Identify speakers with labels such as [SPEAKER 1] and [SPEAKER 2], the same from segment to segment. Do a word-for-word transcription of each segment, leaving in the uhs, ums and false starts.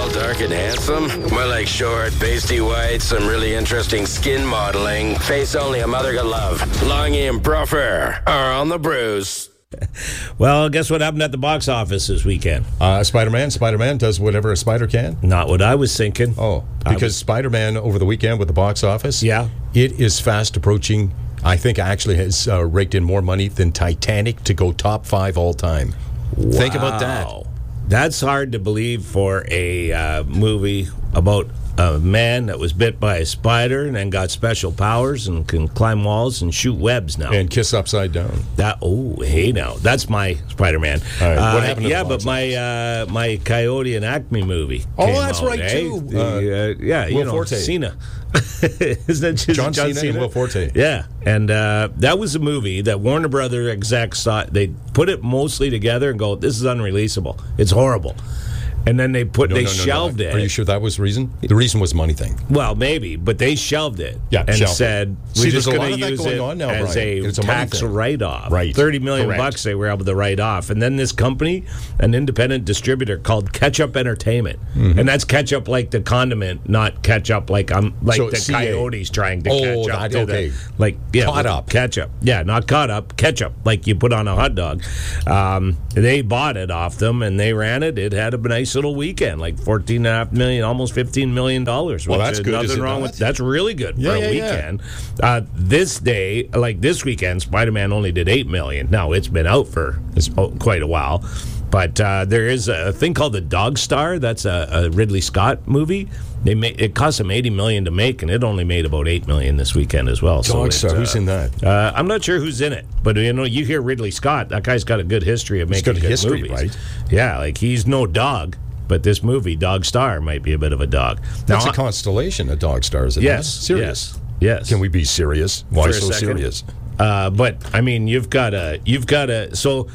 [SPEAKER 1] tall, dark, and handsome? More like short, pasty white, some really interesting skin modeling, face only a mother could love. Longy and Bruffer are on the Bruce.
[SPEAKER 2] Well, guess what happened at the box office this weekend?
[SPEAKER 3] Uh, Spider-Man. Spider-Man does whatever a spider can.
[SPEAKER 2] Not what I was thinking.
[SPEAKER 3] Oh, because
[SPEAKER 2] was...
[SPEAKER 3] Spider-Man over the weekend with the box office,
[SPEAKER 2] yeah,
[SPEAKER 3] it is fast approaching. I think actually has uh, raked in more money than Titanic to go top five all time.
[SPEAKER 2] Wow.
[SPEAKER 3] Think about that.
[SPEAKER 2] That's hard to believe for a uh, movie about a man that was bit by a spider and then got special powers and can climb walls and shoot webs now.
[SPEAKER 3] And kiss upside down.
[SPEAKER 2] That oh, hey now. That's my Spider-Man.
[SPEAKER 3] All right, what
[SPEAKER 2] uh,
[SPEAKER 3] happened to
[SPEAKER 2] Yeah,
[SPEAKER 3] the
[SPEAKER 2] but my uh, my Coyote and Acme movie
[SPEAKER 3] Oh,
[SPEAKER 2] came
[SPEAKER 3] that's
[SPEAKER 2] out,
[SPEAKER 3] right,
[SPEAKER 2] eh?
[SPEAKER 3] too.
[SPEAKER 2] The, uh, yeah, you
[SPEAKER 3] Will
[SPEAKER 2] know,
[SPEAKER 3] Forte.
[SPEAKER 2] Cena. Isn't it just
[SPEAKER 3] John,
[SPEAKER 2] John
[SPEAKER 3] Cena,
[SPEAKER 2] Cena
[SPEAKER 3] and Will Forte.
[SPEAKER 2] Yeah, and uh, that was a movie that Warner Brothers execs thought they put it mostly together and go, this is unreleasable. It's horrible. And then they put
[SPEAKER 3] No,
[SPEAKER 2] they
[SPEAKER 3] no, no,
[SPEAKER 2] shelved
[SPEAKER 3] no.
[SPEAKER 2] it.
[SPEAKER 3] Are you sure that was the reason? The reason was money thing.
[SPEAKER 2] Well, maybe, but they shelved it.
[SPEAKER 3] Yeah,
[SPEAKER 2] and
[SPEAKER 3] shelved
[SPEAKER 2] said
[SPEAKER 3] it.
[SPEAKER 2] we're
[SPEAKER 3] See,
[SPEAKER 2] just
[SPEAKER 3] there's a
[SPEAKER 2] going
[SPEAKER 3] lot
[SPEAKER 2] to
[SPEAKER 3] of that
[SPEAKER 2] use
[SPEAKER 3] going
[SPEAKER 2] it
[SPEAKER 3] on now,
[SPEAKER 2] as
[SPEAKER 3] Brian.
[SPEAKER 2] a
[SPEAKER 3] It's a money
[SPEAKER 2] tax
[SPEAKER 3] thing.
[SPEAKER 2] write-off.
[SPEAKER 3] Right.
[SPEAKER 2] Thirty million
[SPEAKER 3] Correct.
[SPEAKER 2] bucks they were able to write off, and then this company, an independent distributor called Ketchup Entertainment,
[SPEAKER 3] Mm-hmm.
[SPEAKER 2] and that's ketchup like the condiment, not ketchup like I'm like
[SPEAKER 3] So
[SPEAKER 2] the
[SPEAKER 3] C A.
[SPEAKER 2] Coyotes trying to
[SPEAKER 3] Oh,
[SPEAKER 2] catch up
[SPEAKER 3] that-
[SPEAKER 2] to
[SPEAKER 3] okay.
[SPEAKER 2] the like yeah
[SPEAKER 3] Caught
[SPEAKER 2] with
[SPEAKER 3] up.
[SPEAKER 2] ketchup. Yeah, not caught up. Ketchup like you put on a hot dog. Um, they bought it off them and they ran it. It had a nice little weekend, like fourteen and a half million, almost fifteen million dollars.
[SPEAKER 3] Well, that's good,
[SPEAKER 2] Nothing
[SPEAKER 3] is it
[SPEAKER 2] wrong
[SPEAKER 3] not?
[SPEAKER 2] with that's really good
[SPEAKER 3] Yeah,
[SPEAKER 2] for a
[SPEAKER 3] yeah, yeah.
[SPEAKER 2] weekend. Uh, this day, like this weekend, Spider-Man only did eight million. Now it's been out for oh, quite a while, but uh, there is a thing called the Dog Star. That's a, a Ridley Scott movie. They made, it cost them eighty million to make, and it only made about eight million this weekend as well.
[SPEAKER 3] Dog
[SPEAKER 2] so
[SPEAKER 3] Star,
[SPEAKER 2] it, uh,
[SPEAKER 3] who's in that?
[SPEAKER 2] Uh, I'm not sure who's in it, but you know, you hear Ridley Scott. That guy's got a good history of
[SPEAKER 3] He's
[SPEAKER 2] making
[SPEAKER 3] got a
[SPEAKER 2] good
[SPEAKER 3] history,
[SPEAKER 2] movies.
[SPEAKER 3] right?
[SPEAKER 2] Yeah, like he's no dog. But this movie, Dog Star, might be a bit of a dog.
[SPEAKER 3] That's
[SPEAKER 2] now,
[SPEAKER 3] a constellation, a Dog Star, is it?
[SPEAKER 2] Yes,
[SPEAKER 3] not? Serious.
[SPEAKER 2] yes, yes.
[SPEAKER 3] Can we be serious? Why
[SPEAKER 2] For a
[SPEAKER 3] so
[SPEAKER 2] second?
[SPEAKER 3] serious?
[SPEAKER 2] Uh, but I mean, you've got a, you've got a. So,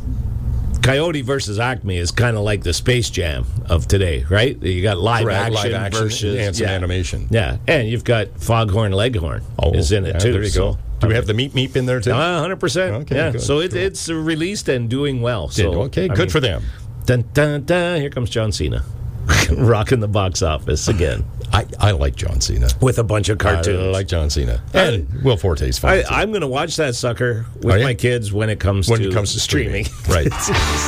[SPEAKER 2] Coyote versus Acme is kind of like the Space Jam of today, right? You got live
[SPEAKER 3] Correct,
[SPEAKER 2] action,
[SPEAKER 3] live action
[SPEAKER 2] versus
[SPEAKER 3] and some
[SPEAKER 2] yeah.
[SPEAKER 3] animation.
[SPEAKER 2] Yeah, and you've got Foghorn Leghorn is in it
[SPEAKER 3] yeah,
[SPEAKER 2] too.
[SPEAKER 3] There you
[SPEAKER 2] so,
[SPEAKER 3] go. Do we have the meep meep in there too?
[SPEAKER 2] Uh, one hundred percent.
[SPEAKER 3] Okay,
[SPEAKER 2] yeah.
[SPEAKER 3] good,
[SPEAKER 2] so it,
[SPEAKER 3] cool.
[SPEAKER 2] it's released and doing well. So
[SPEAKER 3] okay,
[SPEAKER 2] I
[SPEAKER 3] good
[SPEAKER 2] mean,
[SPEAKER 3] for them.
[SPEAKER 2] Dun, dun, dun, here comes John Cena, rocking the box office again
[SPEAKER 3] I, I like John Cena.
[SPEAKER 2] with a bunch of cartoons.
[SPEAKER 3] I like John Cena. And Will Forte's fine.
[SPEAKER 2] I,
[SPEAKER 3] too.
[SPEAKER 2] I'm going to watch that sucker with
[SPEAKER 3] Are you?
[SPEAKER 2] my kids when it comes
[SPEAKER 3] when
[SPEAKER 2] to
[SPEAKER 3] it comes to streaming.
[SPEAKER 2] streaming.
[SPEAKER 3] Right.